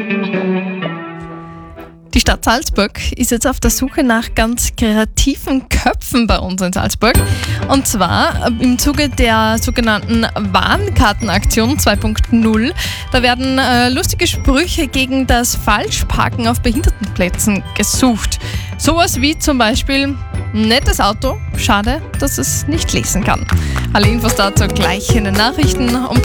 Die Stadt Salzburg ist jetzt auf der Suche nach ganz kreativen Köpfen bei uns in Salzburg. Und zwar im Zuge der sogenannten Warnkartenaktion 2.0. Da werden lustige Sprüche gegen das Falschparken auf Behindertenplätzen gesucht. Sowas wie zum Beispiel: nettes Auto, schade, dass es nicht lesen kann. Alle Infos dazu gleich in den Nachrichten.